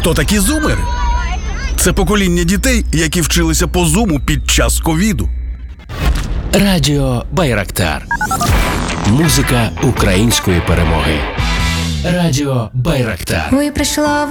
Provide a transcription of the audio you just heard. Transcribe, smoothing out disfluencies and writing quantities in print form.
Хто такі зумери? Це покоління дітей, які вчилися по зуму під час ковіду. Радіо Байрактар. Музика української перемоги. Радіо Байрактар. Ой, прийшла